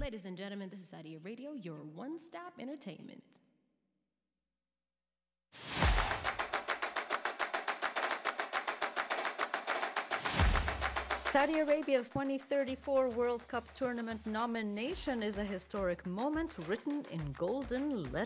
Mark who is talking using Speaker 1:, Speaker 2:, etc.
Speaker 1: Ladies and gentlemen, this is Sadia Radio, your one-stop entertainment.
Speaker 2: Saudi Arabia's 2034 World Cup tournament nomination is a historic moment written in golden letters.